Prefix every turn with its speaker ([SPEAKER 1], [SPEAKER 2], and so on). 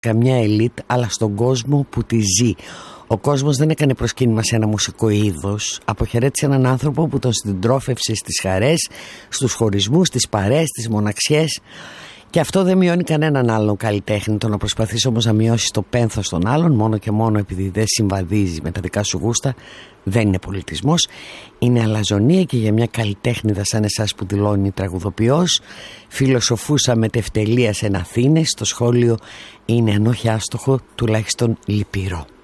[SPEAKER 1] καμιά ελίτ, αλλά στον κόσμο που τη ζει. Ο κόσμος δεν έκανε προσκύνημα σε ένα μουσικό είδος. Αποχαιρέτησε έναν άνθρωπο που τον συντρόφευσε στις χαρές, στους χωρισμούς, στις παρέες, στις μοναξιές. Και αυτό δεν μειώνει κανέναν άλλον καλλιτέχνη. Το να προσπαθείς όμως να μειώσεις το πένθος των άλλων μόνο και μόνο επειδή δεν συμβαδίζει με τα δικά σου γούστα, δεν είναι πολιτισμός. Είναι αλαζονία, και για μια καλλιτέχνηδα σαν εσάς που δηλώνει τραγουδοποιός, φιλοσοφούσα με τευτελεία εν Αθήνες, το σχόλιο είναι αν όχι άστοχο, τουλάχιστον λυπηρό.